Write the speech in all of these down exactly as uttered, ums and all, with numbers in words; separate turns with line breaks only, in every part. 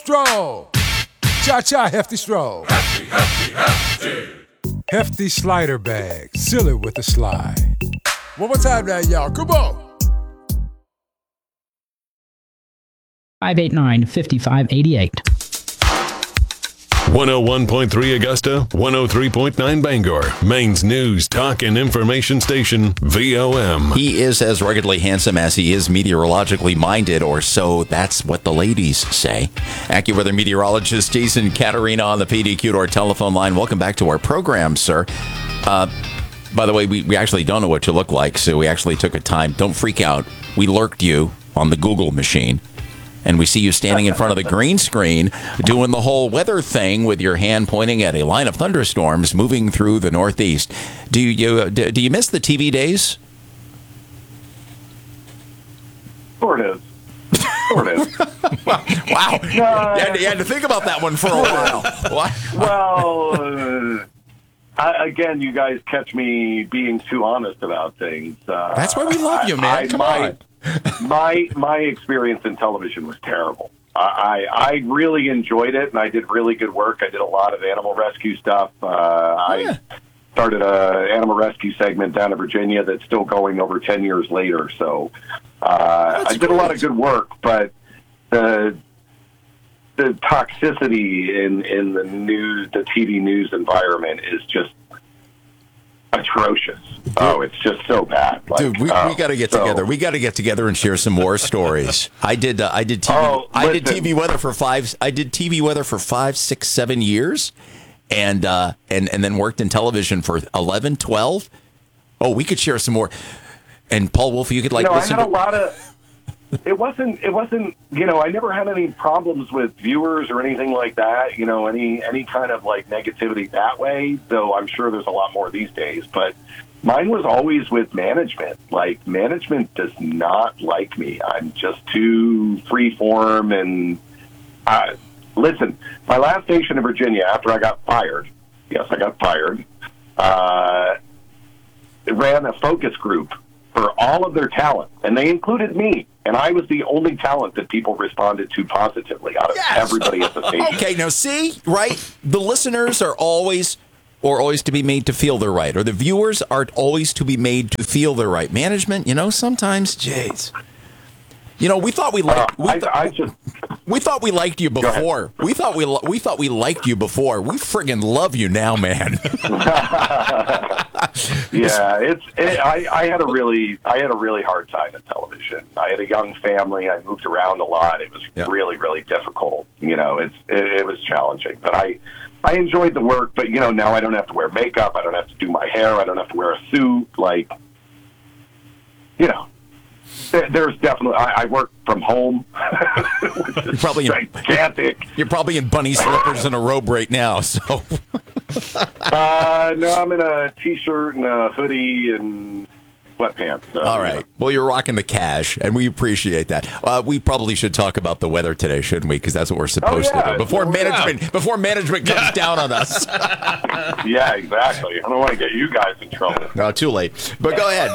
Stroll. Cha-cha, Hefty Stroll.
Hefty, hefty, hefty.
Hefty slider bag. Seal it with a slide. One more time now, y'all. Come on.
five eight nine, five five eight eight.
one oh one point three Augusta, one oh three point nine Bangor, Maine's news, talk, and information station, V O M.
He is as ruggedly handsome as he is meteorologically minded, or so that's what the ladies say. AccuWeather meteorologist Jason Caterina on the P D Q to our telephone line. Welcome back to our program, sir. Uh, by the way, we, we actually don't know what you look like, so we actually took a time. Don't freak out. We lurked you on the Google machine. And we see you standing in front of the green screen doing the whole weather thing with your hand pointing at a line of thunderstorms moving through the Northeast. Do you do you miss the T V days?
Sort of. Sort of.
Wow. Uh, you, had to, you had to think about that one for a while.
Well, uh, I, again, you guys catch me being too honest about things. Uh,
That's why we love you, man.
I,
Come
my,
on.
my my experience in television was terrible. I, I really enjoyed it, and I did really good work. I did a lot of animal rescue stuff. Uh,
yeah.
I started a animal rescue segment down in Virginia that's still going over ten years later. So uh, I did
great.
a lot of good work, but the the toxicity in, in the news, the T V news environment is just atrocious. Oh, it's just so bad. Like,
Dude, we,
oh,
we got to get
so,
together. We got to get together and share some more stories. I did. Uh, I did T V.
Oh,
I did
listen.
T V weather for five. I did T V weather for five, six, seven years, and uh, and and then worked in television for eleven, twelve. Oh, we could share some more. And Paul Wolf, you could like
you know,
listen
I had
to.
a lot of. It wasn't. It wasn't. You know, I never had any problems with viewers or anything like that. You know, any any kind of like negativity that way. Though I'm sure there's a lot more these days. But mine was always with management. Like management does not like me. I'm just too freeform. And uh, listen, my last station in Virginia after I got fired. Yes, I got fired. Uh, it ran a focus group for all of their talent, and they included me. And I was the only talent that people responded to positively out of
Yes.
everybody at the station.
Okay, now see, right? The listeners are always, or always to be made to feel they're right, or the viewers are always to be made to feel they're right. Management, you know, sometimes, jeez. You know, we thought we liked.
Uh,
we,
I,
th-
I just,
we thought we liked you before. We thought we li- we thought we liked you before. We friggin' love you now, man.
yeah, it's. It, I, I had a really, I had a really hard time in television. I had a young family. I moved around a lot. It was
Yeah.
really, really difficult. You know, it's it, it was challenging, but I. I enjoyed the work, but, you know, now I don't have to wear makeup. I don't have to do my hair. I don't have to wear a suit. Like, you know, there, there's definitely, I, I work from home, which is
You're probably in,
gigantic.
you're probably in bunny slippers and a robe right now. So,
Uh, no, I'm in a T-shirt and a hoodie and sweatpants. So,
all right. Well, you're rocking the cash, and we appreciate that. Uh, we probably should talk about the weather today, shouldn't we? Because that's what we're supposed
Oh, yeah.
to do before
Oh, yeah.
management before management comes down on us.
Yeah, exactly. I don't want to get you guys in trouble.
No, too late. But go ahead.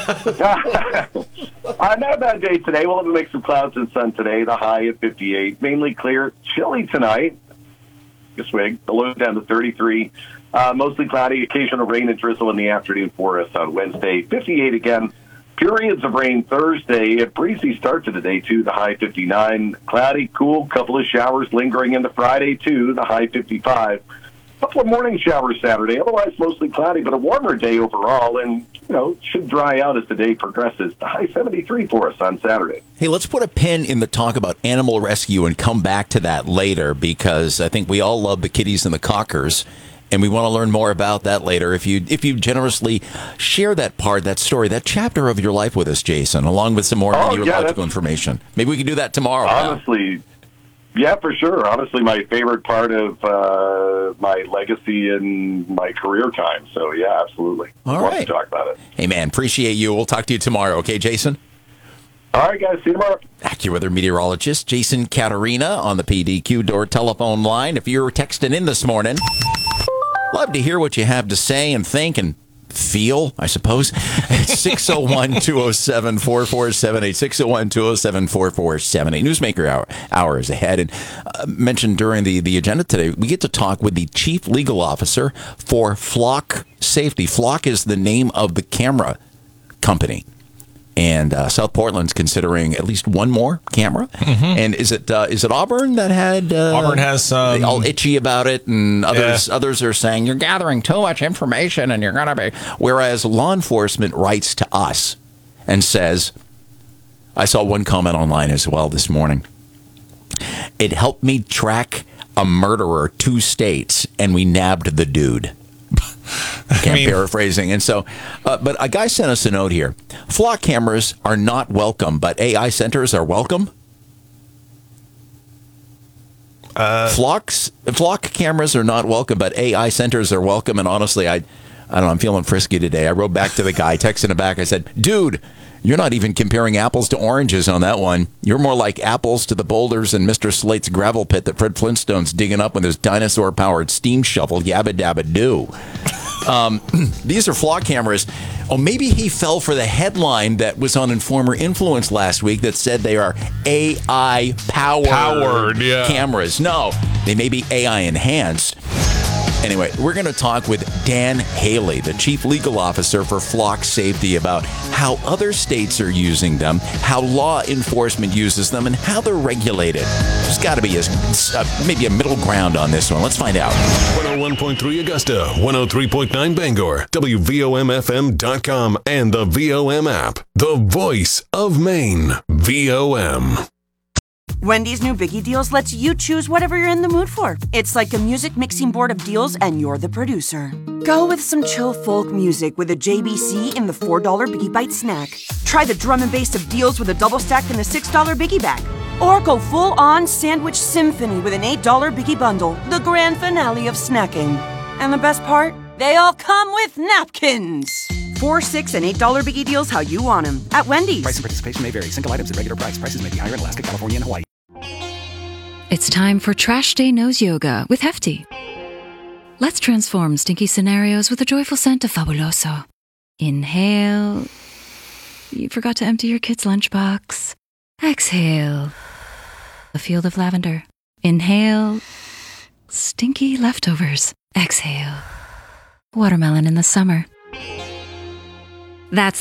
uh, not a bad day today. We'll have a mix of clouds and sun today. The high at fifty-eight. Mainly clear. Chilly tonight. A swig. The low down to thirty-three. Uh, mostly cloudy. Occasional rain and drizzle in the afternoon for us on Wednesday. fifty-eight again. Periods of rain Thursday. A breezy start to the day, too. The high fifty-nine. Cloudy, cool. Couple of showers lingering into Friday, too. The high fifty-five. Couple of morning showers Saturday. Otherwise, mostly cloudy, but a warmer day overall. And, you know, should dry out as the day progresses. The high seventy-three for us on Saturday.
Hey, let's put a pin in the talk about animal rescue and come back to that later, because I think we all love the kitties and the cockers, and we want to learn more about that later. If you if you generously share that part, that story, that chapter of your life with us, Jason, along with some more
Oh,
meteorological
yeah,
information. Maybe we can do that tomorrow. huh?
Honestly, yeah, for sure. Honestly, my favorite part of uh, my legacy and my career time. So, yeah, absolutely.
All
Love
right.
to talk about it.
Hey, man, appreciate you. We'll talk to you tomorrow. Okay, Jason?
All right, guys. See you tomorrow.
AccuWeather meteorologist Jason Caterina on the P D Q door telephone line. If you're texting in this morning, love to hear what you have to say and think and feel, I suppose. It's six oh one, two oh seven, four four seven eight, six oh one, two oh seven, four four seven eight. Newsmaker hour, hour is ahead. And uh, mentioned during the, the agenda today, we get to talk with the chief legal officer for Flock Safety. Flock is the name of the camera company. And uh, South Portland's considering at least one more camera. Mm-hmm. And is it uh, is it Auburn that had uh,
Auburn has um,
all itchy about it, and others yeah. others are saying you're gathering too much information and you're gonna be. Whereas law enforcement writes to us and says, I saw one comment online as well this morning. It helped me track a murderer two states, and we nabbed the dude. I'm I mean, paraphrasing. And so, uh, but a guy sent us a note here. Flock cameras are not welcome, but A I centers are welcome. Uh, Flocks, flock cameras are not welcome, but A I centers are welcome. And honestly, I, I don't know, I'm feeling frisky today. I wrote back to the guy, texting him back. I said, dude, you're not even comparing apples to oranges on that one. You're more like apples to the boulders in Mister Slate's gravel pit that Fred Flintstone's digging up with his dinosaur-powered steam shovel, yabba dabba doo. Um, these are Flock cameras. Oh, maybe he fell for the headline that was on Informer Influence last week that said they are A I-powered
Powered, yeah.
cameras. No, they may be A I enhanced. Anyway, we're going to talk with Dan Haley, the chief legal officer for Flock Safety, about how other states are using them, how law enforcement uses them, and how they're regulated. There's got to be a, uh, maybe a middle ground on this one. Let's find out.
one oh one point three Augusta, one oh three point nine Bangor, W V O M F M dot com, and the V O M app. The voice of Maine, V O M.
Wendy's new Biggie Deals lets you choose whatever you're in the mood for. It's like a music mixing board of deals, and you're the producer. Go with some chill folk music with a J B C in the four dollar Biggie Bite snack. Try the drum and bass of deals with a double stack in the six dollar Biggie Bag. Or go full-on sandwich symphony with an eight dollar Biggie Bundle, the grand finale of snacking. And the best part? They all come with napkins. Four, six, and eight dollar Biggie Deals how you want them at Wendy's.
Price and participation may vary. Single items at regular price. Prices may be higher in Alaska, California, and Hawaii.
It's time for Trash Day Nose Yoga with Hefty. Let's transform stinky scenarios with a joyful scent of Fabuloso. Inhale. You forgot to empty your kid's lunchbox. Exhale. A field of lavender. Inhale. Stinky leftovers. Exhale. Watermelon in the summer. That's